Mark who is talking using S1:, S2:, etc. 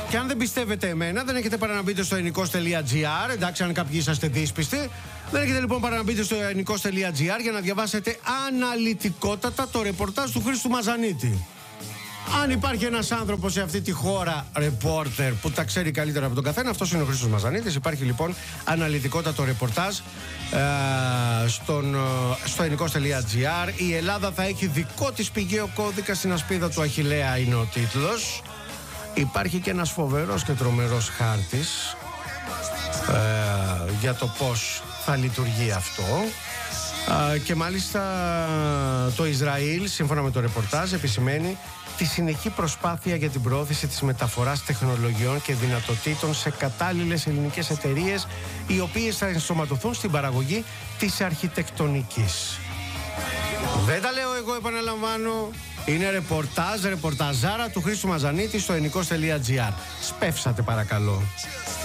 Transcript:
S1: Και αν δεν πιστεύετε εμένα, δεν έχετε παρά να μπείτε στο ελληνικός.gr. Εντάξει, αν κάποιοι είσαστε δύσπιστοι, δεν έχετε λοιπόν παρά να μπείτε στο ελληνικός.gr για να διαβάσετε αναλυτικότατα το ρεπορτάζ του Χρήστου Μαζανίτη. Αν υπάρχει ένας άνθρωπος σε αυτή τη χώρα, ρεπόρτερ, που τα ξέρει καλύτερα από τον καθένα, αυτός είναι ο Χρήστος Μαζανίτης. Υπάρχει λοιπόν αναλυτικότατο ρεπορτάζ στο ελληνικός.gr. Η Ελλάδα θα έχει δικό της πηγαίο κώδικα στην ασπίδα του Αχιλλέα, είναι ο τίτλος. Υπάρχει και ένας φοβερός και τρομερός χάρτης για το πώς θα λειτουργεί αυτό. Και μάλιστα το Ισραήλ, σύμφωνα με το ρεπορτάζ, επισημαίνει τη συνεχή προσπάθεια για την προώθηση της μεταφοράς τεχνολογιών και δυνατοτήτων σε κατάλληλες ελληνικές εταιρείες, οι οποίες θα ενσωματωθούν στην παραγωγή της αρχιτεκτονικής. Δεν τα λέω εγώ, επαναλαμβάνω. Είναι ρεπορτάζάρα του Χρήστου Μαζανίτη στο ελληνικός.gr. Σπεύσατε παρακαλώ.